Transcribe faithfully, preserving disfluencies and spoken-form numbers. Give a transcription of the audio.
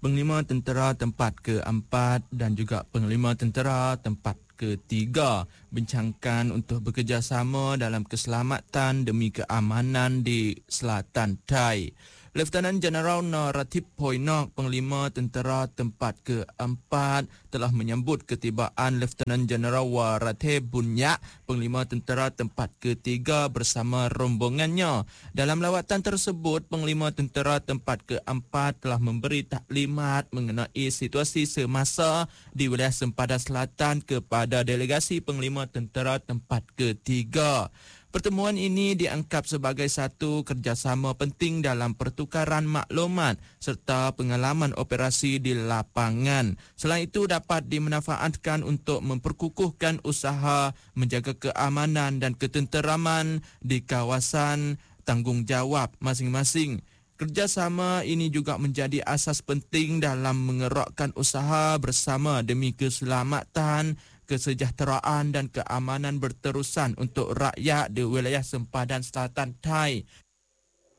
Panglima Tentera Tempat keempat dan juga Panglima Tentera Tempat ketiga bincangkan untuk bekerjasama dalam keselamatan demi keamanan di Selatan Thai. Lieutenant General Naratip Poinok, Panglima Tentera Tempat keempat, telah menyambut ketibaan Lieutenant General Warathe Bunyak, Panglima Tentera Tempat ketiga bersama rombongannya. Dalam lawatan tersebut, Panglima Tentera Tempat keempat telah memberi taklimat mengenai situasi semasa di wilayah sempadan selatan kepada delegasi Panglima Tentera Tempat ketiga. Pertemuan ini dianggap sebagai satu kerjasama penting dalam pertukaran maklumat serta pengalaman operasi di lapangan. Selain itu dapat dimanfaatkan untuk memperkukuhkan usaha menjaga keamanan dan ketenteraman di kawasan tanggungjawab masing-masing. Kerjasama ini juga menjadi asas penting dalam mengerakkan usaha bersama demi keselamatan, kesejahteraan dan keamanan berterusan untuk rakyat di wilayah sempadan Selatan Thai.